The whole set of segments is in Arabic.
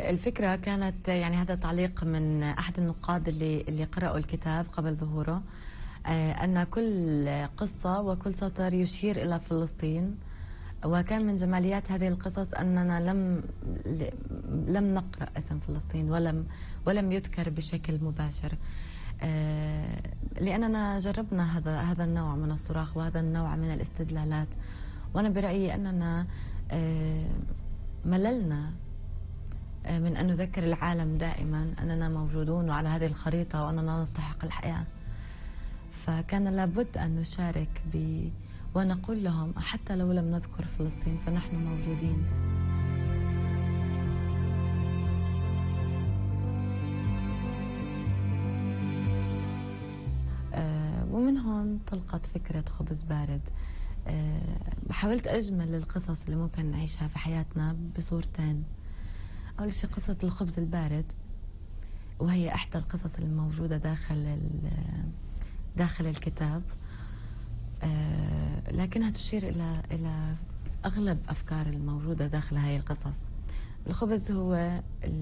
الفكرة كانت يعني هذا تعليق من أحد النقاد اللي قرأوا الكتاب قبل ظهوره. أن كل قصة وكل سطر يشير إلى فلسطين، وكان من جماليات هذه القصص أننا لم نقرأ اسم فلسطين ولم يذكر بشكل مباشر، لأننا جربنا هذا النوع من الصراخ وهذا النوع من الاستدلالات، وأنا برأيي أننا مللنا من أن نذكر العالم دائما أننا موجودون وعلى هذه الخريطة وأننا نستحق الحياة. فكان لابد أن نشارك ونقول لهم حتى لو لم نذكر فلسطين فنحن موجودين. ومن هون طلقت فكرة خبز بارد. حاولت أجمل القصص اللي ممكن نعيشها في حياتنا بصورتين. أول شيء قصة الخبز البارد، وهي إحدى القصص الموجودة داخل الكتاب، لكنها تشير إلى أغلب أفكار الموجودة داخل هذه القصص. الخبز هو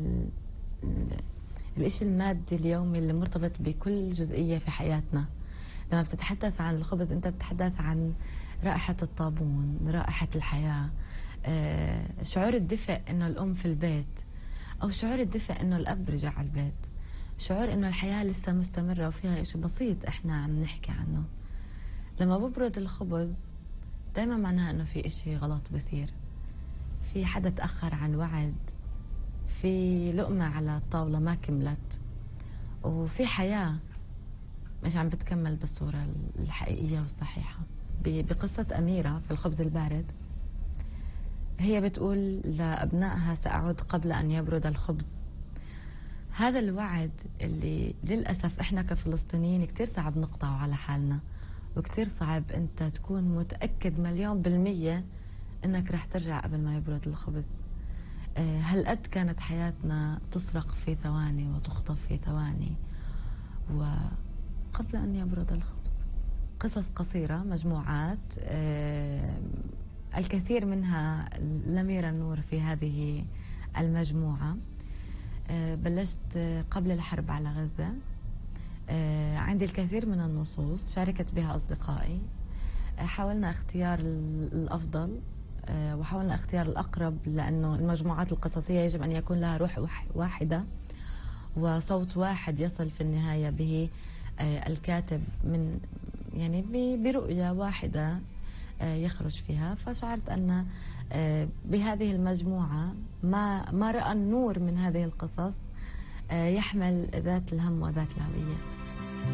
الإشي المادي اليومي اللي مرتبط بكل جزئية في حياتنا. لما بتتحدث عن الخبز أنت بتتحدث عن رائحة الطابون، رائحة الحياة، شعور الدفء إنه الأم في البيت، أو شعور الدفء إنه الأب رجع على البيت، شعور إنه الحياة لسه مستمرة وفيها إشي بسيط إحنا عم نحكي عنه. لما ببرد الخبز دايما معناها إنه في إشي غلط بصير، في حدا تأخر عن وعد، في لقمة على الطاولة ما كملت، وفي حياة مش عم بتكمل بالصورة الحقيقية والصحيحة. بقصة أميرة في الخبز البارد، هي بتقول لأبنائها سأعود قبل أن يبرد الخبز. هذا الوعد اللي للأسف إحنا كفلسطينيين كتير صعب نقطعه على حالنا، وكتير صعب أنت تكون متأكد 100% أنك رح ترجع قبل ما يبرد الخبز. هالقد كانت حياتنا تسرق في ثواني وتخطف في ثواني وقبل أن يبرد الخبز. قصص قصيرة، مجموعات، الكثير منها لم يرى النور في هذه المجموعة. بلشت قبل الحرب على غزة. عندي الكثير من النصوص شاركت بها أصدقائي. حاولنا اختيار الأفضل، وحاولنا اختيار الأقرب، لأنه المجموعات القصصية يجب أن يكون لها روح واحدة وصوت واحد يصل في النهاية به الكاتب من برؤية واحدة يخرج فيها. فشعرت أن بهذه المجموعة ما رأى النور من هذه القصص يحمل ذات الهم وذات الهوية.